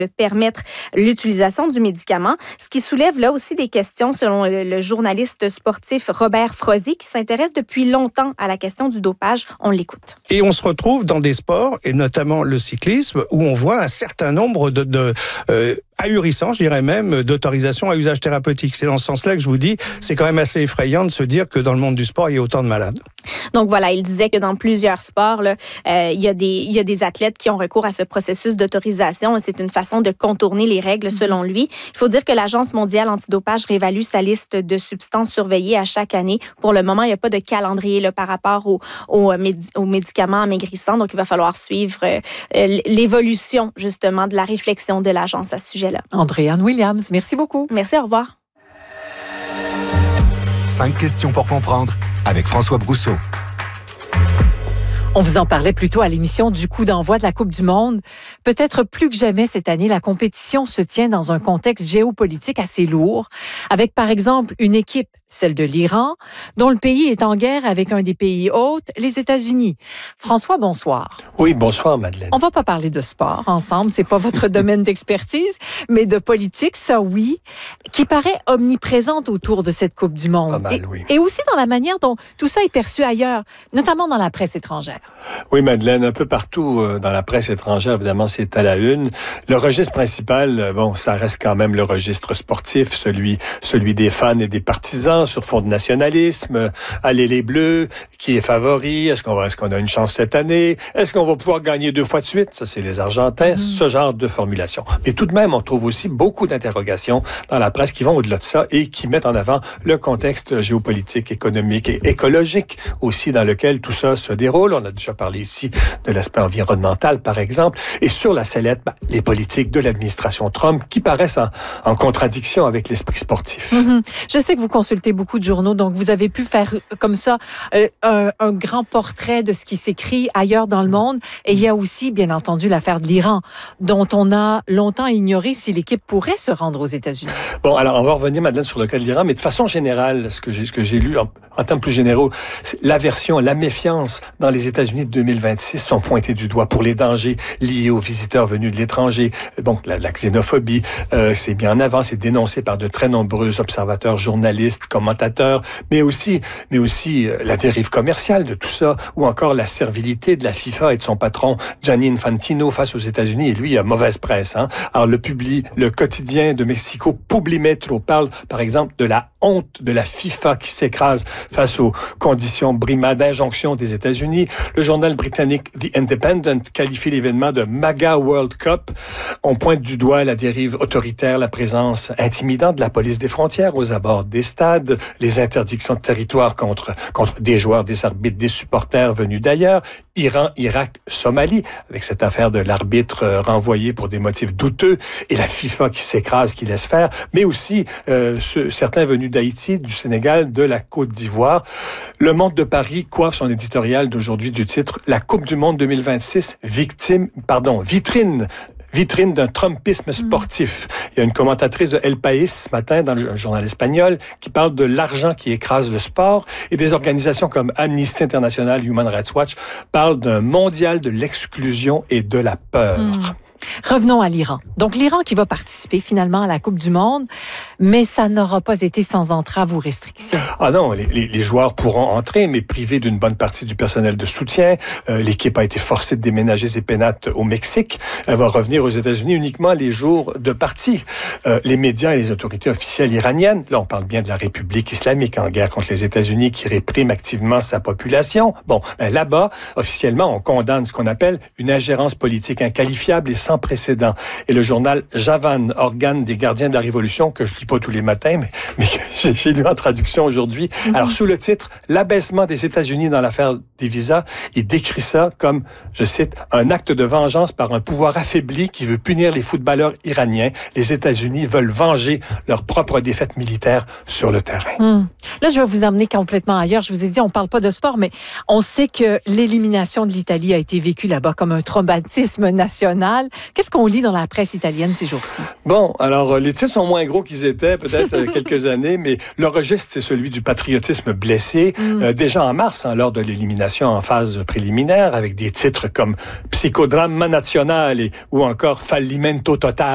de permettre l'utilisation du médicament, ce qui soulève là aussi des questions selon le journaliste sportif Robert Frozy qui s'intéresse depuis longtemps à la question du dopage. On l'écoute. Et on se retrouve dans des sports, et notamment le cyclisme, où on voit un certain nombre ahurissant, je dirais même, d'autorisation à usage thérapeutique. C'est dans ce sens-là que je vous dis, c'est quand même assez effrayant de se dire que dans le monde du sport, il y a autant de malades. Donc voilà, il disait que dans plusieurs sports, il y a des athlètes qui ont recours à ce processus d'autorisation et c'est une façon de contourner les règles selon lui. Il faut dire que l'Agence mondiale antidopage réévalue sa liste de substances surveillées à chaque année. Pour le moment, il n'y a pas de calendrier par rapport aux médicaments amaigrissants, donc il va falloir suivre l'évolution justement de la réflexion de l'Agence à ce sujet-là. Andréane Williams, merci beaucoup. Merci, au revoir. 5 questions pour comprendre avec François Brousseau. On vous en parlait plus tôt à l'émission du coup d'envoi de la Coupe du Monde. Peut-être plus que jamais cette année, la compétition se tient dans un contexte géopolitique assez lourd, avec par exemple une équipe, celle de l'Iran, dont le pays est en guerre avec un des pays hôtes, les États-Unis. François, bonsoir. Oui, bonsoir Madeleine. On va pas parler de sport ensemble, c'est pas votre domaine d'expertise, mais de politique, ça oui, qui paraît omniprésente autour de cette Coupe du Monde. Pas mal, oui. Et aussi dans la manière dont tout ça est perçu ailleurs, notamment dans la presse étrangère. Oui, Madeleine, un peu partout dans la presse étrangère, évidemment, c'est à la une. Le registre principal, ça reste quand même le registre sportif, celui des fans et des partisans sur fond de nationalisme. Allez les Bleus, qui est favori? Est-ce qu'on a une chance cette année? Est-ce qu'on va pouvoir gagner 2 fois de suite? Ça, c'est les Argentins, ce genre de formulation. Mais tout de même, on trouve aussi beaucoup d'interrogations dans la presse qui vont au-delà de ça et qui mettent en avant le contexte géopolitique, économique et écologique aussi dans lequel tout ça se déroule. On a déjà parlé ici de l'aspect environnemental, par exemple. Et sur la sellette, les politiques de l'administration Trump qui paraissent en contradiction avec l'esprit sportif. Je sais que vous consultez beaucoup de journaux, donc vous avez pu faire comme ça un grand portrait de ce qui s'écrit ailleurs dans le monde. Et il y a aussi, bien entendu, l'affaire de l'Iran, dont on a longtemps ignoré si l'équipe pourrait se rendre aux États-Unis. Bon, alors on va revenir, Madeleine, sur le cas de l'Iran, mais de façon générale, ce que j'ai lu en termes plus généraux, l'aversion, la méfiance dans les États-Unis de 2026 sont pointés du doigt pour les dangers liés aux visiteurs venus de l'étranger. Donc, la xénophobie, c'est bien en avant, c'est dénoncé par de très nombreux observateurs, journalistes, commentateurs, mais aussi la dérive commerciale de tout ça, ou encore la servilité de la FIFA et de son patron Gianni Infantino face aux États-Unis. Et lui, il a mauvaise presse. Alors, le quotidien de Mexico, Publimetro, parle, par exemple, de la honte de la FIFA qui s'écrase face aux conditions brimades d'injonction des États-Unis. Le journal britannique The Independent qualifie l'événement de MAGA World Cup. On pointe du doigt la dérive autoritaire, la présence intimidante de la police des frontières aux abords des stades, les interdictions de territoire contre des joueurs, des arbitres, des supporters venus d'ailleurs. Iran, Irak, Somalie, avec cette affaire de l'arbitre renvoyé pour des motifs douteux et la FIFA qui s'écrase, qui laisse faire, mais aussi certains venus d'Haïti, du Sénégal, de la Côte d'Ivoire. Le Monde de Paris coiffe son éditorial d'aujourd'hui du titre « La Coupe du Monde 2026, vitrine d'un trumpisme sportif ». Il y a une commentatrice de El País ce matin dans le journal espagnol qui parle de l'argent qui écrase le sport et des organisations comme Amnesty International, Human Rights Watch parlent d'un mondial de l'exclusion et de la peur. Revenons à l'Iran. Donc, l'Iran qui va participer finalement à la Coupe du Monde, mais ça n'aura pas été sans entrave ou restrictions. Ah non, les joueurs pourront entrer, mais privés d'une bonne partie du personnel de soutien. L'équipe a été forcée de déménager ses pénates au Mexique. Elle va revenir aux États-Unis uniquement les jours de partie. Les médias et les autorités officielles iraniennes, là on parle bien de la République islamique en guerre contre les États-Unis qui réprime activement sa population. Bon, là-bas, officiellement, on condamne ce qu'on appelle une ingérence politique inqualifiable et sans précédent. Et le journal Javan, organe des gardiens de la Révolution, que je lis pas tous les matins, mais que j'ai lu en traduction aujourd'hui. Alors, sous le titre « L'abaissement des États-Unis dans l'affaire des visas », il décrit ça comme, je cite, « un acte de vengeance par un pouvoir affaibli qui veut punir les footballeurs iraniens. Les États-Unis veulent venger leur propre défaite militaire sur le terrain. » Là, je vais vous emmener complètement ailleurs. Je vous ai dit, on parle pas de sport, mais on sait que l'élimination de l'Italie a été vécue là-bas comme un traumatisme national. Qu'est-ce qu'on lit dans la presse italienne ces jours-ci? Bon, alors, les titres sont moins gros qu'ils étaient, peut-être quelques années, mais le registre, c'est celui du patriotisme blessé. Déjà en mars, lors de l'élimination en phase préliminaire, avec des titres comme Psicodramma Nazionale ou encore Fallimento Totale.